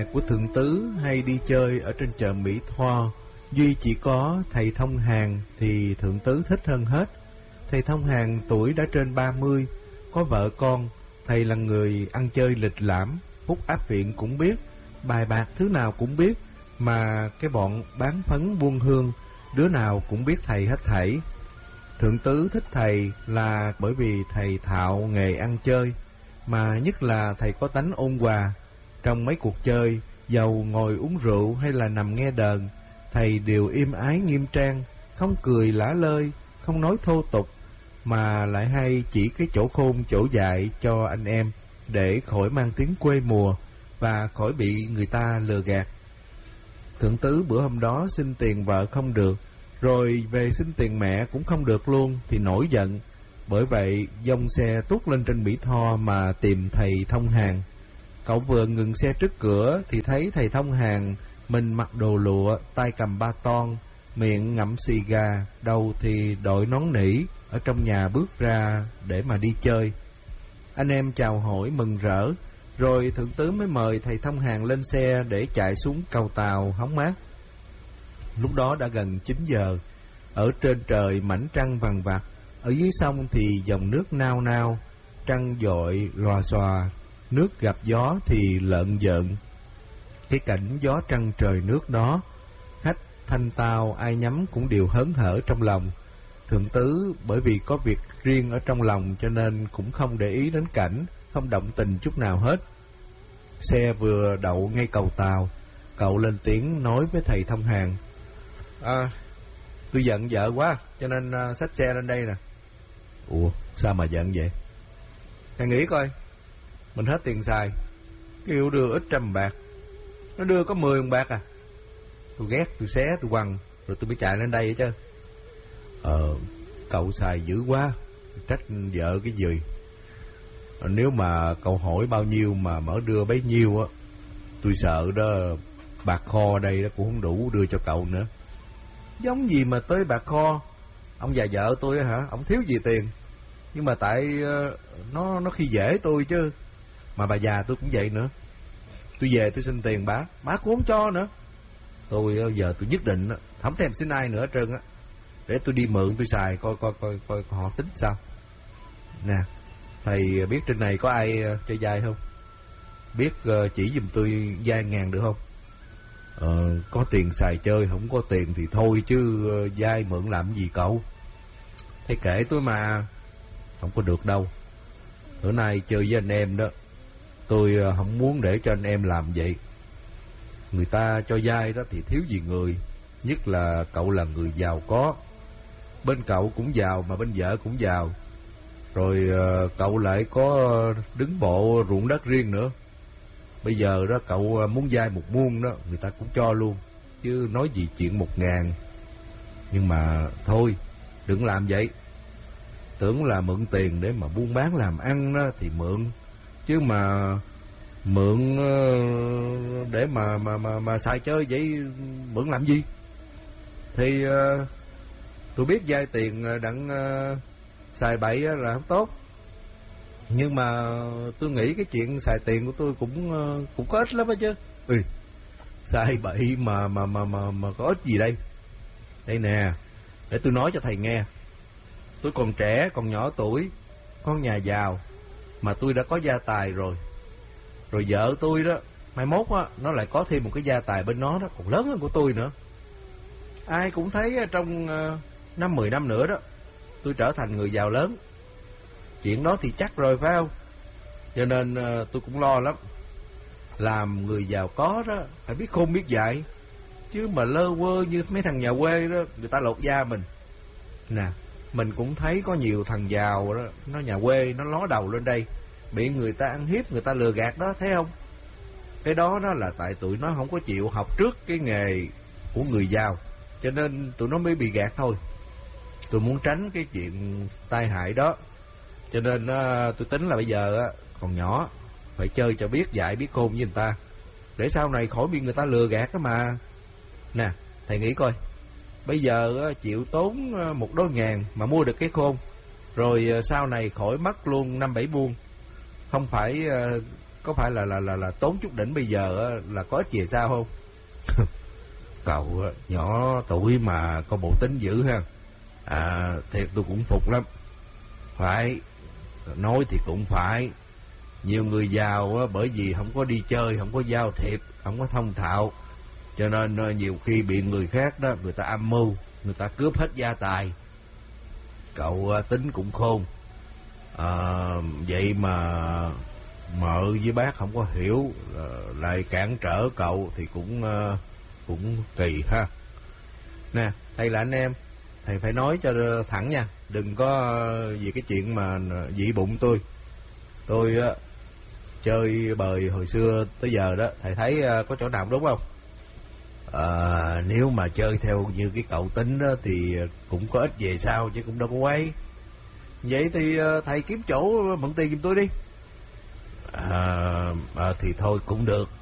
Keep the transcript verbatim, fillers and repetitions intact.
của thượng tứ hay đi chơi ở trên chợ Mỹ Tho, duy chỉ có thầy Thông Hàng thì thượng tứ thích hơn hết. Thầy Thông Hàng tuổi đã trên ba mươi, có vợ con. Thầy là người ăn chơi lịch lãm, hút áp viện cũng biết, bài bạc thứ nào cũng biết, mà cái bọn bán phấn buôn hương đứa nào cũng biết thầy hết thảy. Thượng tứ thích thầy là bởi vì thầy thạo nghề ăn chơi, mà nhất là thầy có tánh ôn hòa. Trong mấy cuộc chơi, dầu ngồi uống rượu hay là nằm nghe đờn, thầy đều im ái nghiêm trang, không cười lả lơi, không nói thô tục, mà lại hay chỉ cái chỗ khôn chỗ dại cho anh em để khỏi mang tiếng quê mùa và khỏi bị người ta lừa gạt. Thượng tứ bữa hôm đó xin tiền vợ không được, rồi về xin tiền mẹ cũng không được luôn, thì nổi giận. Bởi vậy dông xe tuốt lên trên Mỹ Tho mà tìm thầy Thông Hàng. Cậu vừa ngừng xe trước cửa thì thấy thầy Thông Hàng, mình mặc đồ lụa, tay cầm ba ton, miệng ngậm xì gà, đầu thì đội nón nỉ, ở trong nhà bước ra để mà đi chơi. Anh em chào hỏi mừng rỡ, rồi thượng tứ mới mời thầy Thông Hàng lên xe để chạy xuống cầu tàu hóng mát. Lúc đó đã gần chín giờ, ở trên trời mảnh trăng vằng vặc, ở dưới sông thì dòng nước nao nao, trăng dội lòa xòa, nước gặp gió thì lợn giợn. Cái cảnh gió trăng trời nước đó, khách thanh tao ai nhắm cũng đều hớn hở trong lòng. Thượng tứ bởi vì có việc riêng ở trong lòng cho nên cũng không để ý đến cảnh, không động tình chút nào hết. Xe vừa đậu ngay cầu tàu, cậu lên tiếng nói với thầy Thông Hàng: À, tôi giận vợ quá cho nên uh, xách xe lên đây nè. Ủa, sao mà giận vậy? Thầy nghĩ coi, mình hết tiền xài, kêu đưa ít trăm bạc, nó đưa có mười bạc à. Tôi ghét, tôi xé, tôi quăng, rồi tôi mới chạy lên đây chứ. Ờ, cậu xài dữ quá, trách vợ cái gì. Nếu mà cậu hỏi bao nhiêu mà mở đưa bấy nhiêu á, tôi sợ đó bạc kho đây đó cũng không đủ đưa cho cậu nữa. Giống gì mà tới bạc kho? Ông già vợ tôi á hả, ông thiếu gì tiền, nhưng mà tại uh, nó nó khi dễ tôi chứ. Mà bà già tôi cũng vậy nữa, tôi về tôi xin tiền bà, bà cũng không cho nữa. Tôi uh, giờ tôi nhất định uh, không thèm xin ai nữa hết trơn á, để tôi đi mượn tôi xài coi coi coi coi họ tính sao. Nè, thầy biết trên này có ai uh, cho vay không? Biết uh, chỉ giùm tôi vay ngàn được không? Ờ, có tiền xài chơi, không có tiền thì thôi chứ uh, vay mượn làm gì cậu? Thầy kể tôi mà. Không có được đâu. Bữa nay chơi với anh em đó, tôi uh, không muốn để cho anh em làm vậy. Người ta cho vay đó thì thiếu gì người, nhất là cậu là người giàu có. Bên cậu cũng giàu mà bên vợ cũng giàu. Rồi uh, cậu lại có đứng bộ ruộng đất riêng nữa. Bây giờ đó cậu muốn vay một muôn đó, người ta cũng cho luôn, chứ nói gì chuyện một ngàn. Nhưng mà thôi, đừng làm vậy. Tưởng là mượn tiền để mà buôn bán làm ăn đó thì mượn, chứ mà mượn để mà mà mà, mà xài chơi vậy mượn làm gì? Thì uh, tôi biết vay tiền đặng uh, xài bậy là không tốt, nhưng mà tôi nghĩ cái chuyện xài tiền của tôi cũng uh, cũng có ích lắm đó chứ. Ừ, xài bậy mà mà mà mà mà có ích gì đây? Đây nè, để tôi nói cho thầy nghe. Tôi còn trẻ, còn nhỏ tuổi, con nhà giàu, mà tôi đã có gia tài rồi. Rồi vợ tôi đó, mai mốt á, nó lại có thêm một cái gia tài bên nó đó, còn lớn hơn của tôi nữa. Ai cũng thấy trong năm mười năm nữa đó, tôi trở thành người giàu lớn. Chuyện đó thì chắc rồi phải không? Cho nên tôi cũng lo lắm. Làm người giàu có đó, phải biết khôn biết dạy, chứ mà lơ quơ như mấy thằng nhà quê đó, người ta lột da mình. Nè, mình cũng thấy có nhiều thằng giàu đó, nó nhà quê, nó ló đầu lên đây, bị người ta ăn hiếp, người ta lừa gạt đó, thấy không? Cái đó đó là tại tụi nó không có chịu học trước cái nghề của người giàu, cho nên tụi nó mới bị gạt thôi. Tôi muốn tránh cái chuyện tai hại đó, cho nên uh, tôi tính là bây giờ uh, còn nhỏ, phải chơi cho biết dạy biết khôn với người ta, để sau này khỏi bị người ta lừa gạt đó mà. Nè, thầy nghĩ coi, bây giờ uh, chịu tốn uh, một đôi ngàn mà mua được cái khôn, rồi uh, sau này khỏi mất luôn năm bảy buôn. Không phải uh, có phải là là là là tốn chút đỉnh bây giờ là có ích về sao không? Cậu nhỏ tuổi mà có bộ tính dữ ha. À, thiệt tôi cũng phục lắm. Phải, nói thì cũng phải. Nhiều người giàu á, bởi vì không có đi chơi, không có giao thiệp, không có thông thạo, cho nên nhiều khi bị người khác đó, người ta âm mưu, người ta cướp hết gia tài. Cậu tính cũng khôn. À, vậy mà mợ với bác không có hiểu, lại cản trở cậu thì cũng cũng kỳ ha. Nè, thầy là anh em, thầy phải nói cho thẳng nha, đừng có vì cái chuyện mà dị bụng tôi. Tôi á, chơi bời hồi xưa tới giờ đó, thầy thấy có chỗ nào đúng không? À, nếu mà chơi theo như cái cậu tính đó thì cũng có ích về sau chứ cũng đâu có quay. Vậy thì thầy kiếm chỗ mượn tiền giùm tôi đi. À, à, thì thôi cũng được.